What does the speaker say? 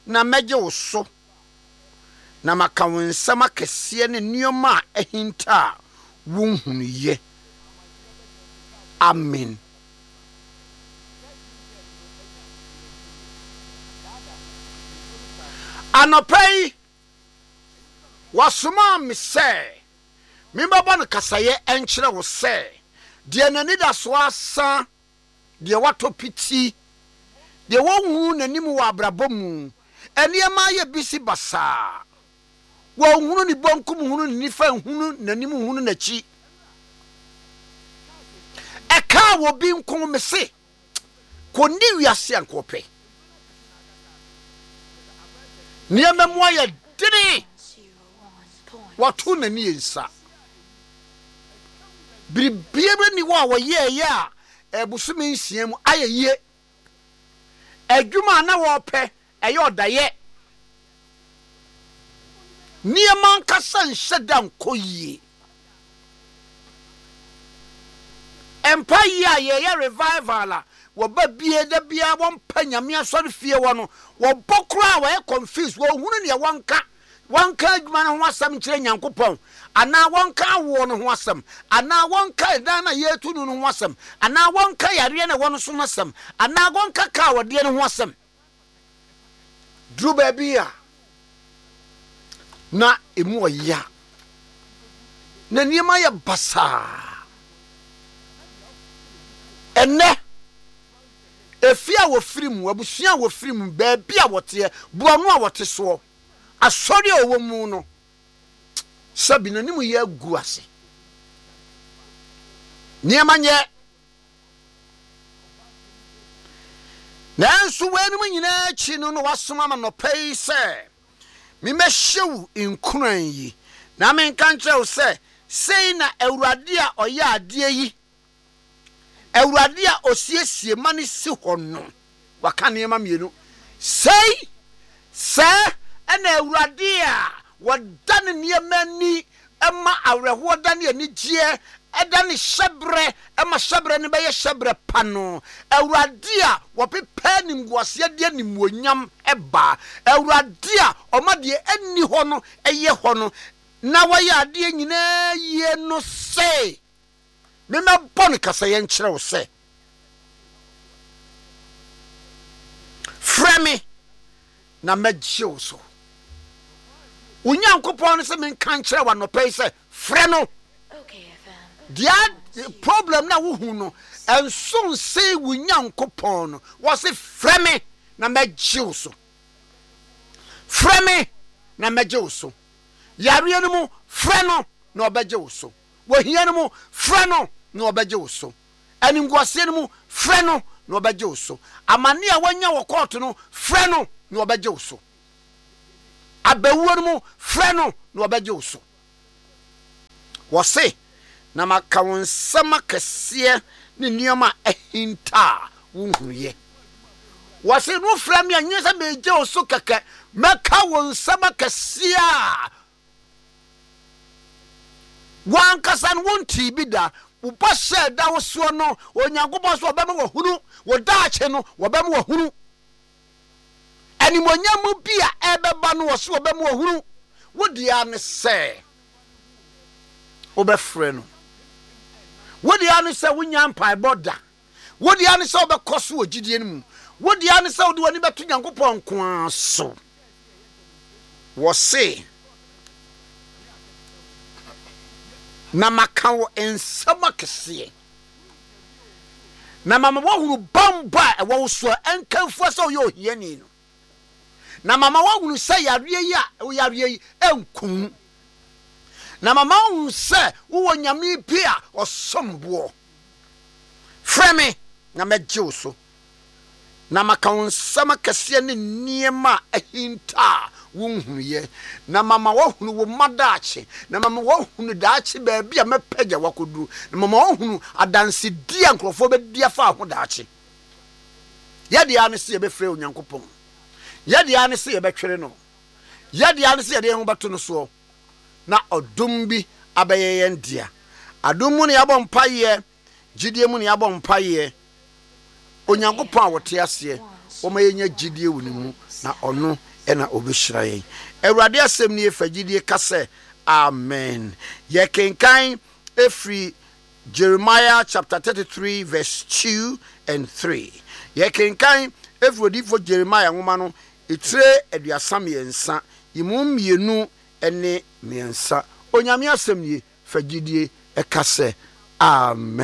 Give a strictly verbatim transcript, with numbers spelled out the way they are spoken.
na megye wo so na maka wo nsɛm akɛseɛ ne nneɛma a ɛhinta a wonhunuye. Amen. Anɔpɛyi wasoma me sɛ membɛbɔ no kasaye ɛnkyerɛ wo sɛ deɛ n'ani da so asa deɛ wato piti deɛ wɔnhu n'anim wɔ abrabɔ mu ɛnneɛma yɛ bisi basaa wɔnhunu ne bonkum hunu ne nifa hunu n'anim hunu n'akyi ɛka wɔ bi nko me se kɔni wiase ankɔpɛ nneɛma mu ayɛ dene wato n'ani nsa biribiara ni wɔ a wɔyɛɛyɛ a ɛbusumi nsia mu ayɛ yie adwuma na wɔpɛ ɛyɛ ɔdayɛ nneɛma nkasa nhyɛ da nkɔ yie ɛmpa yie a yɛyɛ revival a wɔba bie da bia wɔmpa nyame asɔre fie wɔ no wɔbɔ koraa wɔyɛ confused wɔhunu ne wɔnka wɔnka adwuma no ho asɛm kyerɛ nyankopɔn anaa wɔnka awoɔ no ho asɛm anaa wɔnka ɛdan na yɛtu no ho asɛm anaa wɔnka yareɛ na wɔno so no asɛm anaa wɔnka kaa wɔdeɛ no ho asɛm duru baabi a na emu ɔya na nneɛma yɛ basaa ɛnɛ efi a wɔfiri mu abusua a wɔfiri mu baabi a wɔteɛ buano a wɔte soɔ asɔre a wɔwɔ mu no sabi na nimu yɛ agu ase nneɛma nyɛ nanso wɔanum nyinaa akyi no no wasoma ma nɔpɛ yi sɛ memɛhyɛ wo nkuran yi na menka nkyerɛ wo sɛ sei na awurade a ɔyɛ adeɛ yi awurade a osiesie ma ne si hɔ no waka nneɛma mmienu sei sɛ ɛna awurade a wɔda ne nneɛma ni ɛma awerɛhoɔ da ne anigyeɛ ɛda ne hyɛberɛ ɛma hyɛberɛ ne bɛyɛ hyɛberɛ pa no awurade a wɔpepɛ nimguaseɛ deɛ nimuonyam ɛba awurade a ɔma deɛ ɛnni hɔ no ɛyɛ hɔ no na wɔyɛ adeɛ nyinaa yie no sɛ memɛbɔ no kasayɛ nkyerɛ wo sɛ frɛ me na mɛgye wo so Unyankopɔn sɛ menka nkyerɛ w'anɔpɛ yi sɛ frɛ no deɛ problem na wohu no ɛnso nsɛ Unyankopɔn no wɔse frɛ me na mɛgye wo so frɛ me na mɛgye wo so yareɛ no mu frɛ no na ɔbɛgye wo so wɔhia no mu frɛ no na ɔbɛgye wo so animguaseɛ no mu frɛ no na ɔbɛgye wo so amane a wanya wɔ kɔɔto no frɛ no na ɔbɛgye wo so abawuo no mu frɛ no na ɔbɛgye wo so wɔse na maka wo nsɛm akɛseɛ ne nneɛma ɛhinta a wonhuyɛ wɔse no frɛ me anyɛ sɛ megye wo so kɛkɛ mɛka wo nsɛm akɛseɛ a wankasa no wontii bi da woba hyɛ da wo soɔ no onyankopɔn so wɔbɛma wɔhunu wo daakye no wɔbɛma wɔhunu animonyam bi a ɛbɛba no wɔ so wɔbɛma wɔhunu wodia ne sɛ wobɛfrɛ no wodia ne sɛ wonya mpaebɔ da wodia ne sɛ wobɛkɔ so wɔ gyidie no mu wodia ne sɛ wode w'ani bɛto nyankopɔn nko a so wɔse na maka wo nsɛm akɛseɛ na mama wahunu bamba ɛwɔ wo so ɛnkamfo sɛ woyɛ ohiani no na mama wahunu sɛ yareɛ yi a yareɛ yi ɛnkum na mama wahunu sɛ wowɔ nyame bi a ɔsomboɔ frɛ me na mɛgye wo so na maka wo nsɛm akɛseɛ ne nneɛma ahinta a wonhuyɛ na mama wahunu wo madaakye na mama wahunu daakye baabi a mɛpɛgya wakoduru na mama wahunu adanse dia nkrɔfo bɛdi afa ho daakye yɛde ane se yɛbɛfrɛ onyankopɔn yɛde ane se yɛbɛtwere no yɛde ane se yɛde ho bɛto no so na ɔdom bi abɛyɛ yɛn dia adom mu ne yɛabɔ mpayɛ gyidie mu ne yɛabɔ mpayɛ onyankopɔn a wɔte aseɛ wɔma yɛnya gyidie wɔ ne mu na ɔno ɛna obɛhyira yɛn. Awurade asɛm ne yɛfa gyidie ka sɛ amen. Yɛkenkan ɛfiri Jeremiah chapter thirty-three verse two and three. Yɛkenkan ɛfiri odifo Jeremiah nwoma no etire aduasa mmiɛnsa yimu mmienu ɛne mmiɛnsa. Onyame asɛm ne yɛfa gyidie ɛka sɛ amen.